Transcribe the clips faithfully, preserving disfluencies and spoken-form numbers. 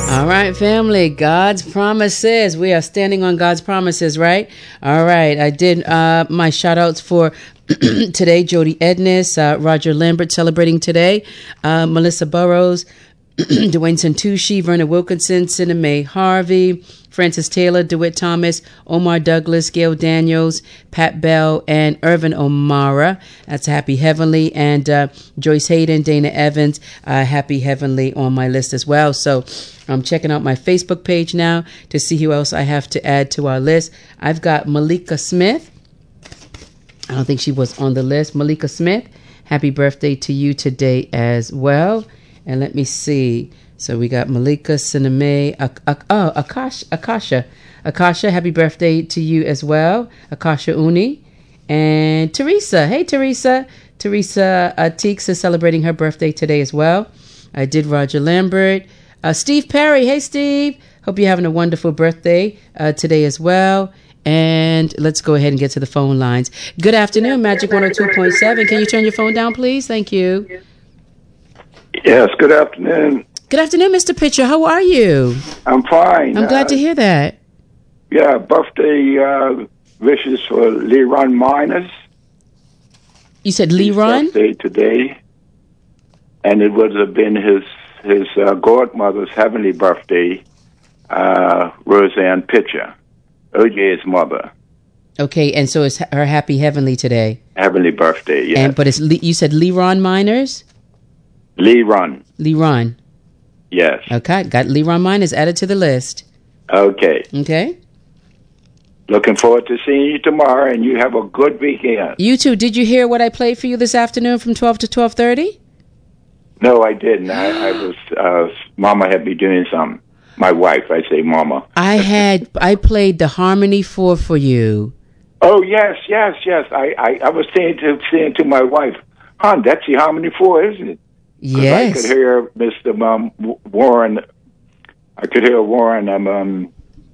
All right, family, God's promises. We are standing on God's promises, right? All right, I did uh, my shout outs for today. Jody Edness, uh, Roger Lambert celebrating today, uh, Melissa Burrows, Dwayne Santucci, Verna Wilkinson, Cinna Mae Harvey, Francis Taylor, DeWitt Thomas, Omar Douglas, Gail Daniels, Pat Bell, and Irvin O'Mara. That's Happy Heavenly. And uh, Joyce Hayden, Dana Evans, uh, Happy Heavenly on my list as well. So I'm checking out my Facebook page now to see who else I have to add to our list. I've got Malika Smith. I don't think she was on the list. Malika Smith, happy birthday to you today as well. And let me see. So we got Malika, Siname, Ak- Ak- oh, Akash, Akasha. Akasha, happy birthday to you as well. Akasha Uni. And Teresa. Hey, Teresa. Teresa uh, Teeks is celebrating her birthday today as well. I did Roger Lambert. Uh, Steve Perry. Hey, Steve. Hope you're having a wonderful birthday uh, today as well. And let's go ahead and get to the phone lines. Good afternoon, Magic one oh two point seven. Can you turn your phone down, please? Thank you. Yes, good afternoon. Good afternoon, Mister Pitcher. How are you? I'm fine. I'm glad uh, to hear that. Yeah, birthday uh, wishes for Leron Miners. You said Leron? His birthday today. And it would have been his, his uh, godmother's heavenly birthday, uh, Roseanne Pitcher, O J's mother. Okay, and so it's her happy heavenly today. Heavenly birthday, yes. And, but it's Le- you said Leron Miners? Leron. Leron. Yes. Okay, got Leron Miners added to the list. Okay. Okay. Looking forward to seeing you tomorrow, and you have a good weekend. You too. Did you hear what I played for you this afternoon from twelve to twelve thirty? No, I didn't. I, I was, uh, Mama had me doing something. My wife, I say Mama. I had, I played the Harmony Four for you. Oh, yes, yes, yes. I, I, I was saying to, saying to my wife, hon, that's the Harmony Four, isn't it? Yes. I could hear Mister Um, Warren. I could hear Warren. Um, um,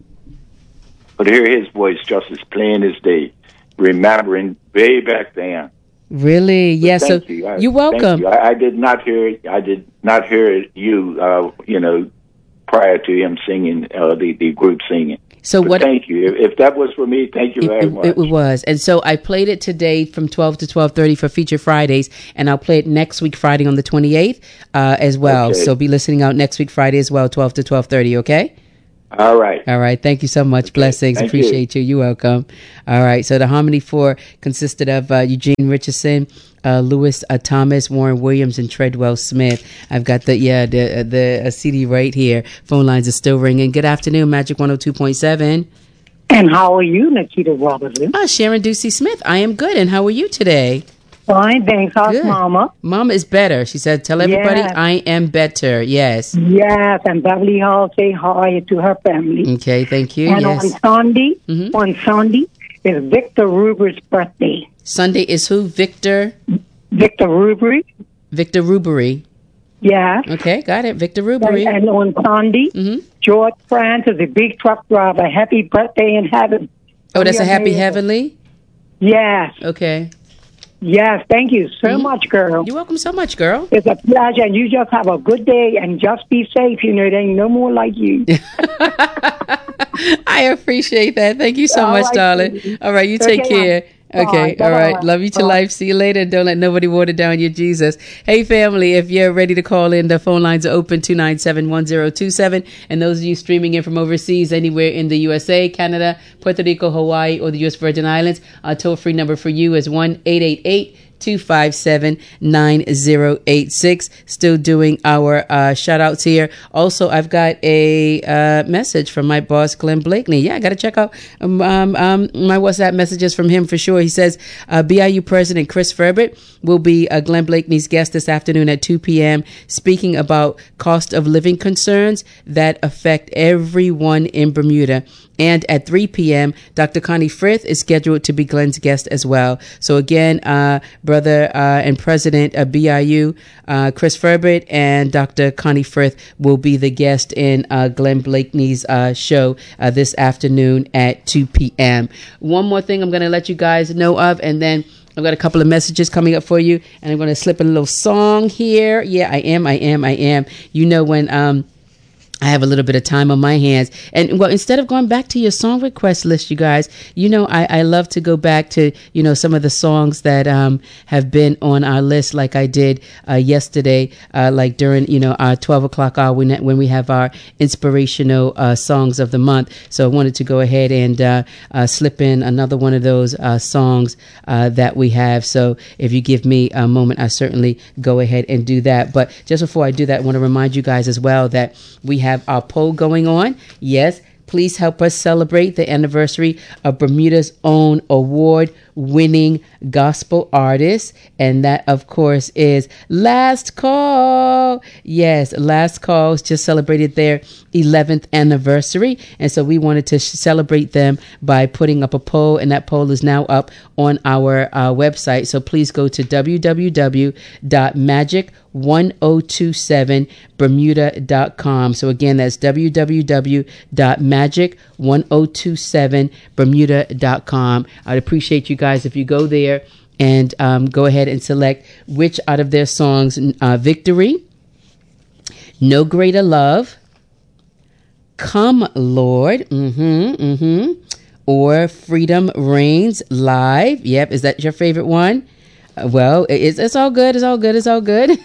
could hear his voice just as plain as day, remembering way back then. Really? Yes. Yeah, so you. I, you're welcome. You. I, I did not hear. I did not hear you. Uh, you know, prior to him singing, uh, the the group singing. So but what? Thank you. If, if that was for me, thank you it, very it, much. It was, and so I played it today from twelve to twelve thirty for Feature Fridays, and I'll play it next week Friday on the twenty-eighth uh, as well. Okay. So be listening out next week Friday as well, twelve to twelve thirty. Okay. All right. All right. Thank you so much. Okay. Blessings. Thank Appreciate you. you. You're welcome. All right. So the Harmony Four consisted of uh, Eugene Richardson, uh, Lewis uh, Thomas, Warren Williams, and Treadwell Smith. I've got the yeah the the uh, C D right here. Phone lines are still ringing. Good afternoon, Magic one oh two point seven. And how are you, Nikita Robertson? Ah, Sharon Ducey Smith. I am good. And how are you today? Fine, thanks. How's good. Mama? Mama is better. She said, tell everybody yes. I am better. Yes. Yes, and Beverly Hall say hi to her family. Okay, thank you. And yes. on Sunday, mm-hmm. on Sunday is Victor Ruber's birthday. Sunday is who? Victor? Victor Rubery. Victor Rubery. Yes. Okay, got it. Victor Rubery. And, and on Sunday, mm-hmm. George Francis, the big truck driver. Happy birthday in heaven. Oh, that's a happy heavenly? Yes. Okay. Yes, thank you so mm-hmm. much, girl. You're welcome so much, girl. It's a pleasure, and you just have a good day, and just be safe. You know, there ain't no more like you. I appreciate that. Thank you so all much, right, darling. baby. All right, you take okay, care. Okay, bye, all right. bye, Love you to bye. life. See you later. Don't let nobody water down your Jesus. Hey, family, if you're ready to call in, the phone lines are open, two nine seven, one zero two seven. And those of you streaming in from overseas, anywhere in the U S A, Canada, Puerto Rico, Hawaii, or the U S Virgin Islands, our toll-free number for you is one eight eight eight, two five seven, nine zero eight six. Still doing our uh, shout outs here. Also, I've got a uh, message from my boss, Glenn Blakeney. Yeah, I got to check out um, um, um, my WhatsApp messages from him for sure. He says uh, B I U President Chris Ferbert will be uh, Glenn Blakeney's guest this afternoon at two p.m. speaking about cost of living concerns that affect everyone in Bermuda. And at three p.m., Doctor Connie Frith is scheduled to be Glenn's guest as well. So again, uh, brother uh, and president of B I U, uh, Chris Ferbert, and Doctor Connie Frith will be the guest in uh, Glenn Blakeney's uh, show uh, this afternoon at two p.m. One more thing I'm going to let you guys know of, and then I've got a couple of messages coming up for you, and I'm going to slip in a little song here. Yeah, I am, I am, I am. You know when... Um, I have a little bit of time on my hands. And well, instead of going back to your song request list, you guys, you know, I, I love to go back to, you know, some of the songs that um, have been on our list, like I did uh, yesterday, uh, like during, you know, our twelve o'clock hour when, when we have our inspirational uh, songs of the month. So I wanted to go ahead and uh, uh, slip in another one of those uh, songs uh, that we have. So if you give me a moment, I certainly go ahead and do that. But just before I do that, I want to remind you guys as well that we have our poll going on. Yes, please help us celebrate the anniversary of Bermuda's own award-winning gospel artist. And that, of course, is Last Call. Yes, Last Call just celebrated their eleventh anniversary. And so we wanted to celebrate them by putting up a poll. And that poll is now up on our uh, website. So please go to w w w dot magic one oh two seven bermuda dot com. So again, that's w w w dot magic one oh two seven bermuda dot com. I'd appreciate you guys if you go there and um, go ahead and select which out of their songs, uh, Victory, No Greater Love, Come Lord, mm-hmm, mm-hmm, or Freedom Reigns Live. Yep, is that your favorite one? Uh, well, it's, it's all good. It's all good. It's all good.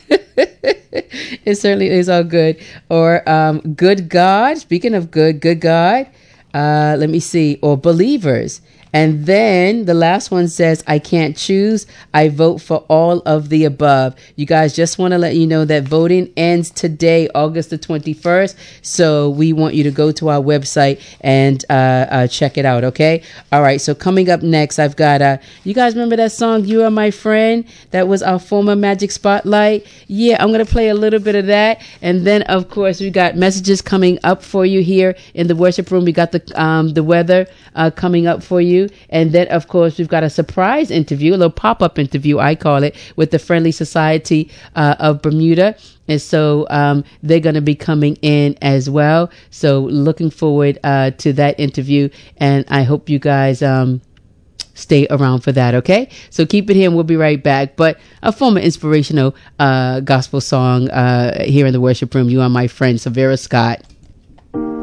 It certainly is all good. Or um, Good God. Speaking of good, Good God. Uh, let me see. Or Believers. And then the last one says, I can't choose. I vote for all of the above. You guys, just want to let you know that voting ends today, August the twenty-first. So we want you to go to our website and uh, uh, check it out. Okay. All right. So coming up next, I've got, uh, you guys remember that song, You Are My Friend? That was our former Magic Spotlight. Yeah, I'm going to play a little bit of that. And then, of course, we got messages coming up for you here in the worship room. We got the, um, the weather uh, coming up for you. And then, of course, we've got a surprise interview, a little pop-up interview, I call it, with the Friendly Society uh, of Bermuda. And so um, they're going to be coming in as well. So looking forward uh, to that interview. And I hope you guys um, stay around for that, okay? So keep it here and we'll be right back. But a former inspirational uh, gospel song uh, here in the worship room, You Are My Friend, Severa Scott.